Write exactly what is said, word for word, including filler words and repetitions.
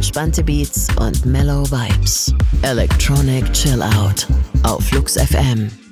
Entspannte Beats und mellow Vibes. Electronic Chill Out auf Flux F M.